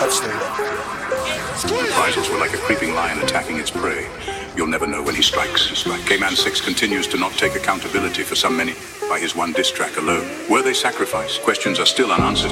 Reprisals were like a creeping lion attacking its prey. You'll never know when he strikes. K-Man 6 continues to not take accountability for some many by his one diss track alone. Were they sacrificed? Questions are still unanswered.